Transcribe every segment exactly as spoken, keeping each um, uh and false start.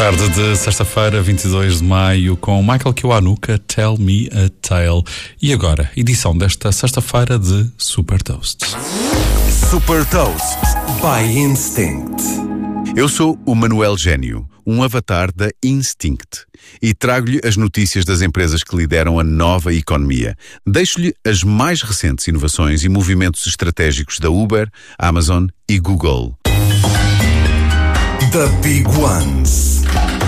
tarde de sexta-feira, vinte e dois de maio, com Michael Kiwanuka, Tell Me a Tale. E agora, edição desta sexta-feira de Super Toast. Super Toast by Instinct. Eu sou o Manuel Gênio, um avatar da Instinct, e trago-lhe as notícias das empresas que lideram a nova economia. Deixo-lhe as mais recentes inovações e movimentos estratégicos da Uber, Amazon e Google. The Big Ones.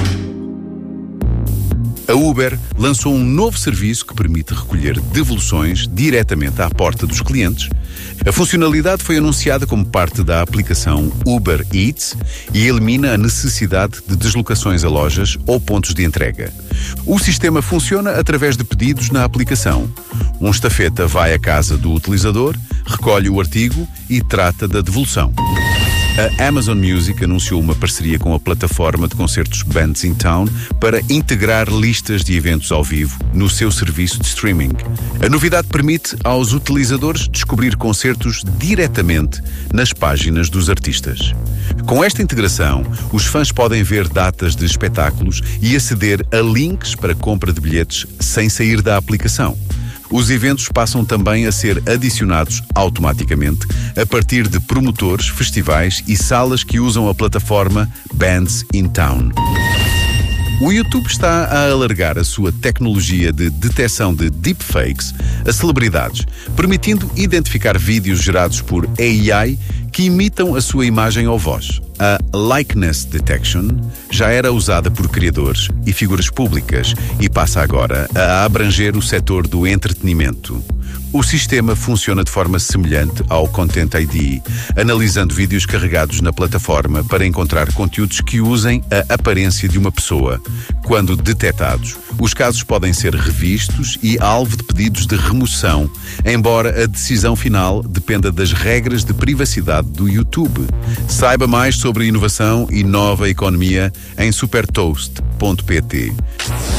A Uber lançou um novo serviço que permite recolher devoluções diretamente à porta dos clientes. A funcionalidade foi anunciada como parte da aplicação Uber Eats e elimina a necessidade de deslocações a lojas ou pontos de entrega. O sistema funciona através de pedidos na aplicação. Um estafeta vai à casa do utilizador, recolhe o artigo e trata da devolução. A Amazon Music anunciou uma parceria com a plataforma de concertos Bands in Town para integrar listas de eventos ao vivo no seu serviço de streaming. A novidade permite aos utilizadores descobrir concertos diretamente nas páginas dos artistas. Com esta integração, os fãs podem ver datas de espetáculos e aceder a links para compra de bilhetes sem sair da aplicação. Os eventos passam também a ser adicionados automaticamente a partir de promotores, festivais e salas que usam a plataforma Bands in Town. O YouTube está a alargar a sua tecnologia de detecção de deepfakes a celebridades, permitindo identificar vídeos gerados por A I que imitam a sua imagem ou voz. A Likeness Detection já era usada por criadores e figuras públicas e passa agora a abranger o setor do entretenimento. O sistema funciona de forma semelhante ao Content I D, analisando vídeos carregados na plataforma para encontrar conteúdos que usem a aparência de uma pessoa. Quando detectados, os casos podem ser revistos e alvo de pedidos de remoção, embora a decisão final dependa das regras de privacidade do YouTube. Saiba mais sobre inovação e nova economia em super toast ponto pt.